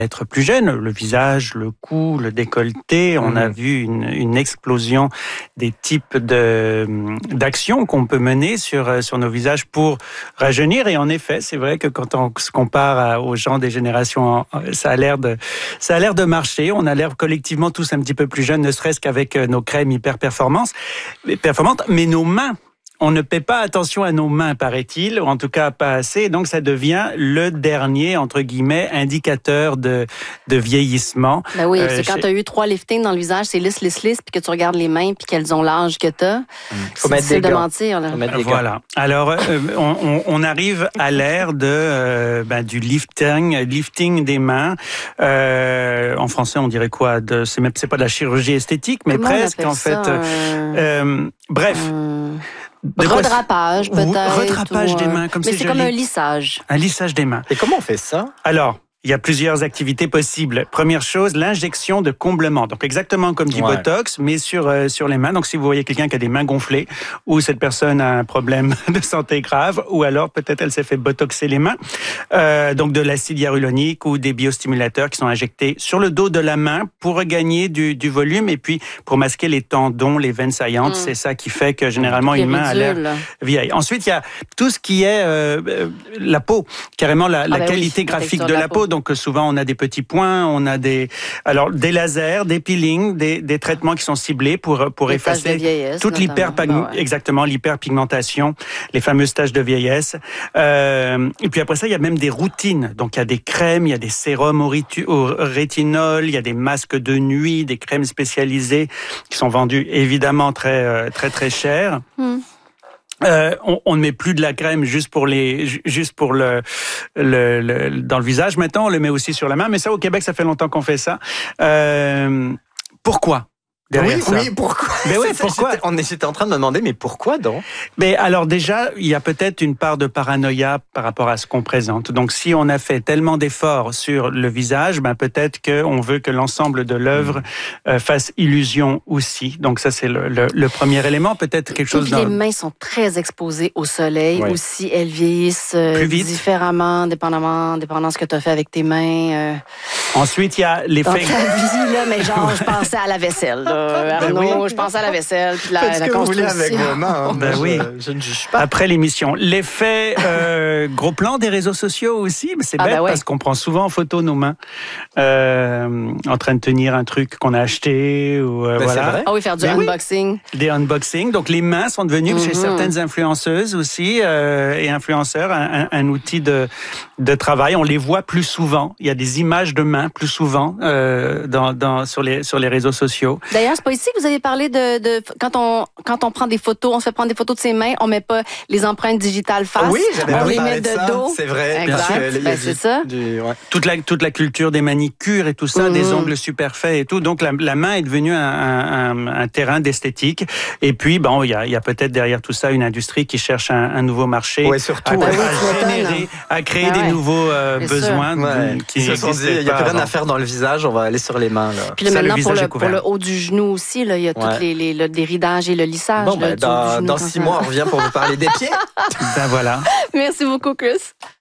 être plus jeune, le visage, le cou, le décolleté, on a vu une explosion des types d'actions qu'on peut mener sur nos visages pour rajeunir. Et en effet, c'est vrai que quand on se compare aux gens des générations, ça a l'air de marcher. On a l'air collectivement tous un petit peu plus jeunes, ne serait-ce qu'avec nos crèmes hyper performantes, mais nos mains, on ne paie pas attention à nos mains, paraît-il, ou en tout cas pas assez. Donc, ça devient le dernier, entre guillemets, indicateur de vieillissement. Ben oui, c'est quand tu as eu 3 liftings dans le visage, c'est lisse, puis que tu regardes les mains, puis qu'elles ont l'âge que tu as. Faut mettre des de gants. mentir. Là. Voilà. Alors, on arrive à l'ère du lifting des mains. En français, on dirait quoi? C'est pas de la chirurgie esthétique, mais comment presque, en fait. Bref. Redrapage, peut-être. Redrapage des mains, comme c'est joli. Mais c'est comme un lissage. Un lissage des mains. Et comment on fait ça? Alors, il y a plusieurs activités possibles. Première chose, l'injection de comblement. Donc exactement comme du Botox, mais sur les mains. Donc si vous voyez quelqu'un qui a des mains gonflées, ou cette personne a un problème de santé grave, ou alors peut-être elle s'est fait botoxer les mains. Donc de l'acide hyaluronique ou des biostimulateurs qui sont injectés sur le dos de la main pour regagner du volume et puis pour masquer les tendons, les veines saillantes. C'est ça qui fait que généralement une main a l'air vieille. Ensuite, il y a tout ce qui est la peau, carrément la qualité graphique de la peau. Donc souvent on a des petits points, on a des lasers, des peelings, des traitements qui sont ciblés pour effacer toute l'hyperpigmentation, les fameuses taches de vieillesse. Et puis après ça, il y a même des routines. Donc il y a des crèmes, il y a des sérums au rétinol, il y a des masques de nuit, des crèmes spécialisées qui sont vendues évidemment très très très chères. On ne met plus de la crème juste pour dans le visage. Maintenant, on le met aussi sur la main. Mais ça, au Québec, ça fait longtemps qu'on fait ça. Pourquoi? Pourquoi? Mais oui, pourquoi? J'étais en train de me demander, mais pourquoi donc? Mais alors déjà, il y a peut-être une part de paranoïa par rapport à ce qu'on présente. Donc si on a fait tellement d'efforts sur le visage, peut-être qu'on veut que l'ensemble de l'œuvre fasse illusion aussi. Donc ça, c'est le premier élément. Peut-être quelque chose. Les mains sont très exposées au soleil. Aussi, elles vieillissent différemment, dépendant de ce que tu as fait avec tes mains. Ensuite, il y a l'effet. Dans ta vie, là, mais genre, je pensais à la vaisselle. Arnaud, je pensais à la vaisselle puis la construction. Vous voulez avec vos mains. Je ne juge pas. Après l'émission, l'effet gros plan des réseaux sociaux aussi, mais c'est bête parce qu'on prend souvent en photo nos mains en train de tenir un truc qu'on a acheté ou voilà. Vrai? Ah oui, faire du unboxing. Des unboxings. Donc les mains sont devenues chez certaines influenceuses aussi et influenceurs un outil de travail. On les voit plus souvent. Il y a des images de mains plus souvent sur les réseaux sociaux. D'ailleurs, c'est pas ici que vous avez parlé de quand on prend des photos, on se fait prendre des photos de ses mains, on met pas les empreintes digitales face. Oui, j'avais on les parlé met de ça. dos. C'est vrai. C'est ça. Toute la culture des manicures et tout ça, des ongles super faits et tout. Donc la main est devenue un terrain d'esthétique. Et puis il y a peut-être derrière tout ça une industrie qui cherche un nouveau marché, à créer des nouveaux besoins. Qui se sont dit, il n'y a plus rien à faire dans le visage, on va aller sur les mains. Là. Puis maintenant pour le haut du genou aussi, là, il y a tous les déridages et le lissage. Bon, dans 6 mois, on revient pour vous parler des pieds. Voilà. Merci beaucoup, Chris.